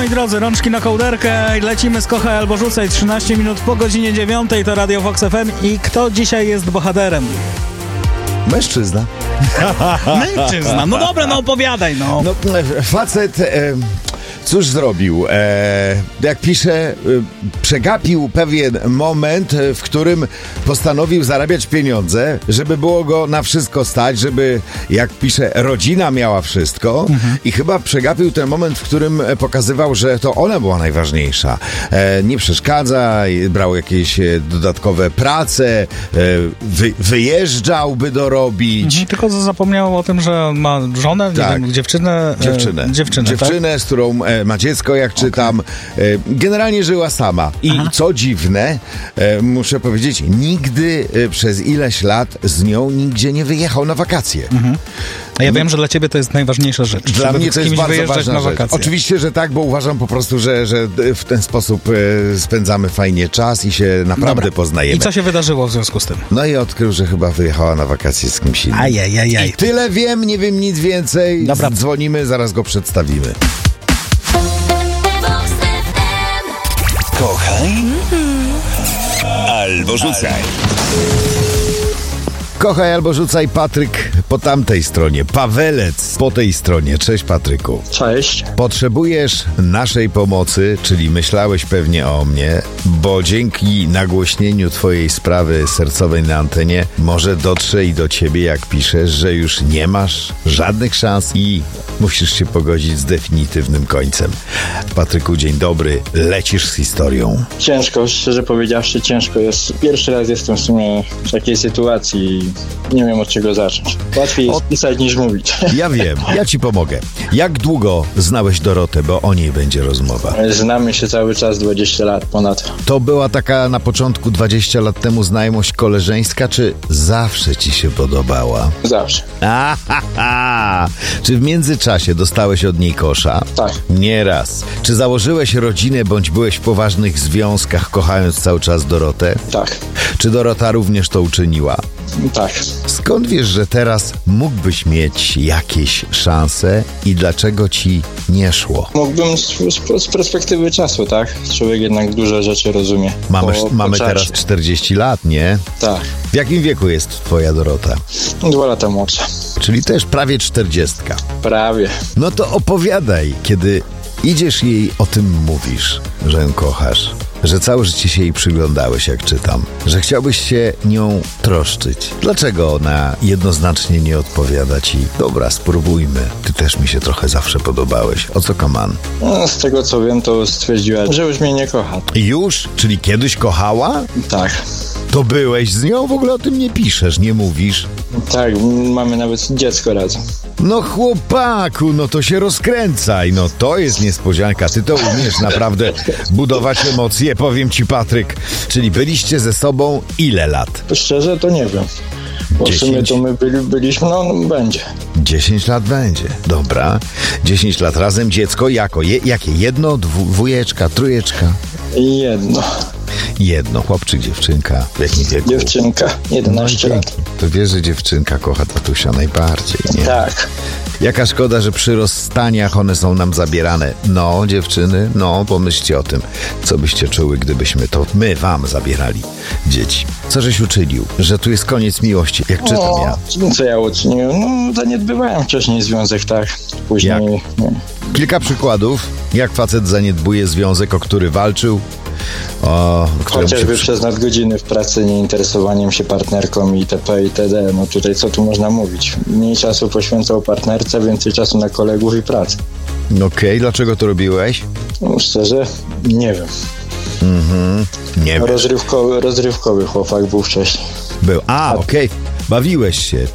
moi drodzy, rączki na kołderkę i lecimy z Kochaj albo Rzucaj. 13 minut po godzinie 9 to Radio Vox FM. I kto dzisiaj jest bohaterem? Mężczyzna. Mężczyzna. No dobra, no opowiadaj, no. Facet... Cóż zrobił? Jak pisze, przegapił pewien moment, w którym postanowił zarabiać pieniądze, żeby było go na wszystko stać, żeby, jak pisze, rodzina miała wszystko i chyba przegapił ten moment, w którym pokazywał, że to ona była najważniejsza. Nie przeszkadza, brał jakieś dodatkowe prace, wyjeżdżał, by dorobić. Tylko zapomniał o tym, że ma żonę, tak. Nie wiem, dziewczynę. Dziewczynę, tak? z którą ma dziecko, jak czytam. Generalnie żyła sama. I co dziwne, muszę powiedzieć, nigdy przez ileś lat z nią nigdzie nie wyjechał na wakacje. A ja wiem, że dla ciebie to jest najważniejsza rzecz. Dla mnie to jest bardzo ważna na rzecz. wakacje. Oczywiście, że tak, bo uważam po prostu, że w ten sposób spędzamy fajnie czas i się naprawdę poznajemy. I co się wydarzyło w związku z tym? No i odkrył, że chyba wyjechała na wakacje z kimś innym. Ajajajaj. I tyle wiem, nie wiem nic więcej. Dobra. Dzwonimy, zaraz go przedstawimy. Kochaj albo rzucaj. Kochaj albo rzucaj, Patryk po tamtej stronie, Pawelec po tej stronie. Cześć, Patryku. Cześć. Potrzebujesz naszej pomocy, czyli myślałeś pewnie o mnie, bo dzięki nagłośnieniu twojej sprawy sercowej na antenie może dotrze i do ciebie, jak piszesz, że już nie masz żadnych szans i musisz się pogodzić z definitywnym końcem. Patryku, dzień dobry, lecisz z historią. Ciężko, szczerze powiedziawszy, ciężko jest. Pierwszy raz jestem w sumie w takiej sytuacji i nie wiem, od czego zacząć. Łatwiej jest pisać niż mówić. Ja wiem, ja ci pomogę. Jak długo znałeś Dorotę, bo o niej będzie rozmowa? Znamy się cały czas, 20 lat ponad. To była taka na początku 20 lat temu znajomość koleżeńska, czy zawsze ci się podobała? Zawsze. Czy w międzyczasie dostałeś od niej kosza? Tak. Nieraz. Czy założyłeś rodzinę, bądź byłeś w poważnych związkach, kochając cały czas Dorotę? Tak. Czy Dorota również to uczyniła? Tak. Skąd wiesz, że teraz mógłbyś mieć jakieś szanse i dlaczego ci nie szło? Mógłbym z perspektywy czasu, tak? Człowiek jednak dużo rzeczy rozumie. Mamy teraz 40 lat, nie? Tak. W jakim wieku jest twoja Dorota? 2 lata młodsza. Czyli też prawie 40. Prawie. No to opowiadaj, kiedy idziesz jej o tym mówisz, że ją kochasz, że całe życie się jej przyglądałeś, jak czytam, że chciałbyś się nią troszczyć. Dlaczego ona jednoznacznie nie odpowiada ci? Dobra, spróbujmy. Ty też mi się trochę zawsze podobałeś. O co kaman? No, z tego co wiem, to stwierdziła, że już mnie nie kocha. Już? Czyli kiedyś kochała? Tak. To byłeś z nią? W ogóle o tym nie piszesz, nie mówisz. Tak, mamy nawet dziecko razem. No chłopaku, no to się rozkręcaj, no to jest niespodzianka, ty to umiesz naprawdę budować emocje, powiem ci, Patryk. Czyli byliście ze sobą ile lat? Szczerze to nie wiem. Bo w sumie to my byliśmy, no będzie. 10 lat będzie, dobra. 10 lat razem, dziecko jako? Jakie? Jedno, dwójeczka, trójeczka? Jedno, chłopczyk, dziewczynka, w jakim wieku? Dziewczynka, 11 lat. To wiesz, że dziewczynka kocha tatusia najbardziej, nie? Tak. Jaka szkoda, że przy rozstaniach one są nam zabierane. No, dziewczyny, no, pomyślcie o tym. Co byście czuły, gdybyśmy to my wam zabierali dzieci? Co żeś uczynił? Że tu jest koniec miłości, jak czytam ja. Co ja uczyniłem? No, zaniedbywałem wcześniej związek, tak. Później... Jak? Nie. Kilka przykładów, jak facet zaniedbuje związek, o który walczył. Chociażby przez nadgodziny w pracy, nieinteresowaniem się partnerką itp. itd. No tutaj co tu można mówić? Mniej czasu poświęcał partnerce, więcej czasu na kolegów i pracę. Okej, dlaczego to robiłeś? No, szczerze, nie wiem. Nie wiem. Rozrywkowy chłopak był wcześniej. Okej. Bawiłeś się.